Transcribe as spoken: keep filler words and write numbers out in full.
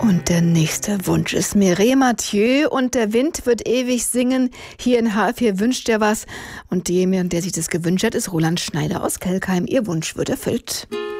Und der nächste Wunsch ist Mireille Mathieu und der Wind wird ewig singen. Hier in H F vier wünscht er was. Und jemand, der sich das gewünscht hat, ist Roland Schneider aus Kelkheim. Ihr Wunsch wird erfüllt.